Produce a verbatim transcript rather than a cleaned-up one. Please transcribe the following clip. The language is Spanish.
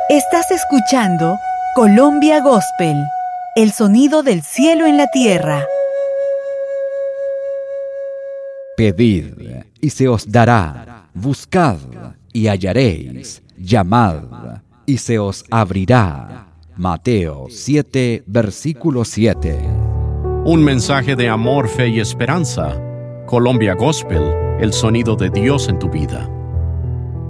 Estás escuchando Colombia Gospel, el sonido del cielo en la tierra. Pedid, y se os dará. Buscad, y hallaréis. Llamad, y se os abrirá. Mateo siete, versículo siete. Un mensaje de amor, fe y esperanza. Colombia Gospel, el sonido de Dios en tu vida.